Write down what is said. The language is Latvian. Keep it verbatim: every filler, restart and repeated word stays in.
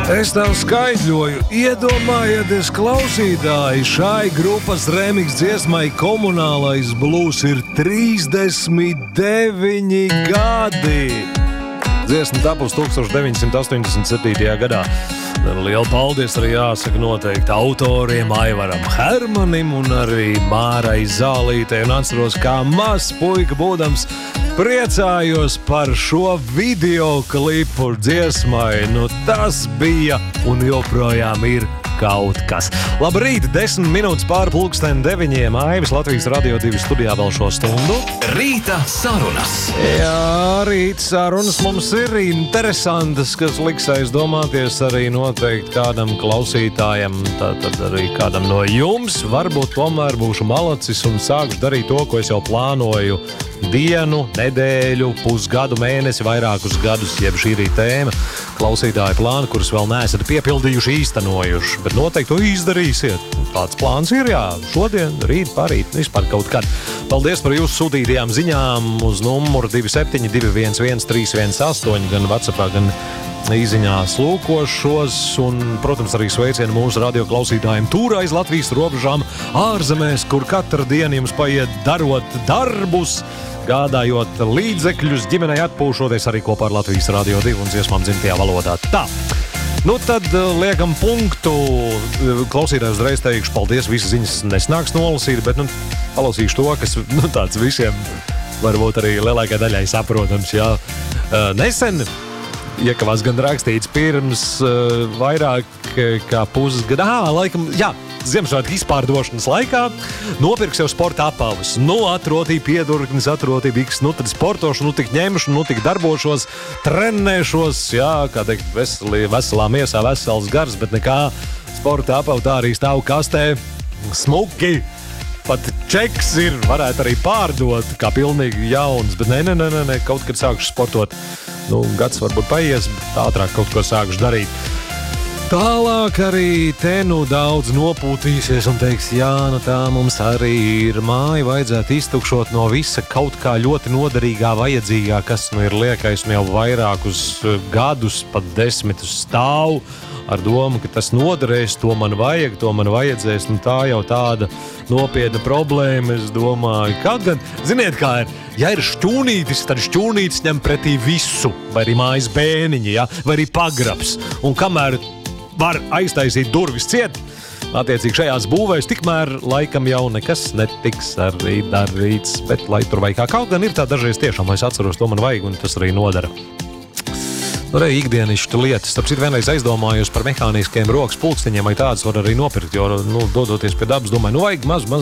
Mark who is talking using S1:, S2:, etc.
S1: Es tev skaidroju, iedomājieties, klausītāji, šai grupas remix dziesmai Komunālais blūs ir trīsdesmit deviņi gadi. Dziesma tapusi tūkstoš deviņsimt astoņdesmit septītajā gadā. Lielu paldies arī jāsaka noteikti autoriem Aivaram Hermanim un arī Mārai Zālītei. Un atceros, kā mazs puika būdams priecājos par šo videoklipu dziesmai. Nu, tas bija un joprojām ir kaut kas. Labrīt, desmit minūtes pāri pulksteni deviņiem. Aivis Latvijas Radio divi studijā vēl šo stundu.
S2: Rīta sarunas.
S1: Jā, rīta sarunas mums ir interesantas, kas liks aizdomāties arī noteikti kādam klausītājam, tātad arī kādam no jums. Varbūt tomēr būšu malacis un sākšu darīt to, ko es jau plānoju dienu, nedēļu, pusgadu, mēnesi, vairākus gadus, jeb šī ir tēma. Klausītāju plānu, kurus vēl neesat piepildījuši, īstenojuši, bet noteikti to izdarīsiet. Tāds plāns ir, jā, šodien, rīt, parīt, vispār kaut kad. Paldies par jūsu sūtītajām ziņām uz numuru divi septiņi divi viens viens trīs viens astoņi, gan WhatsAppā, gan īziņās lūkošos, un, protams, arī sveicienu mūsu radio klausītājiem tur aiz Latvijas robežām ārzemēs, kur katru dienu jums paiet darot darbus, gādājot līdzekļus, ģimenei atpūšoties arī kopā ar Latvijas Radio divi un dziesmām dzimtajā valodā. Tā, nu tad liekam punktu. Klausītājs uzreiz teikšu paldies, visas ziņas nesnāks nolasīt, bet nu, palasīšu to, kas nu, tāds visiem varbūt arī lielākai daļai saprotams. Jā. Nesen iekavās gan rakstīts pirms uh, vairāk kā pusgada. Ā, laikam, jā, Ziemassvētku izpārdošanas laikā nopirks jau sporta apavus. Nu, atrotīja piedurknis, atrotīja biks, nu tad sportošu, nu tik ņemšu, nu tik darbošos, trenēšos, jā, kā teikt, veselī, veselā miesā, vesels gars, bet nekā sporta apavu tā arī stāv kastē, smuki. Pat čeks ir, varētu arī pārdot, kā pilnīgi jauns, bet nē, nē, nē, nē, kaut kad sākuši sportot. Nu, gads varbūt paies, bet ātrāk kaut ko sākuši darīt. Tālāk arī te nu daudz nopūtīsies un teiks, jā, nu tā mums arī ir māja, vajadzētu iztukšot no visa kaut kā ļoti noderīgā, vajadzīgā, kas nu ir liekais nu jau vairākus gadus, pat desmitus stāv. Ar domu, ka tas noderēs, to man vajag, to man vajadzēs, nu tā jau tāda nopietna problēma, es domāju. Kaut gan, ziniet kā ir, ja ir šķūnītis, tad šķūnītis ņem pretī visu, vai arī mājas bēniņi, ja? Vai arī pagrabs. Un kamēr var aiztaisīt durvis ciet, attiecīgi šajās būvēs, tikmēr laikam jau nekas netiks arī darīts, bet lai tur vajag kā kaut gan ir tā dažreiz tiešām, es atceros, to man vajag, un tas arī nodara. Nu, arī ikdienišķu lietas. Starp citu, vienreiz aizdomājos par mehāniskiem rokas pulksteņiem, vai tādas var arī nopirkt, jo, nu, dodoties pie dabas, domāju, nu, vajag maz, maz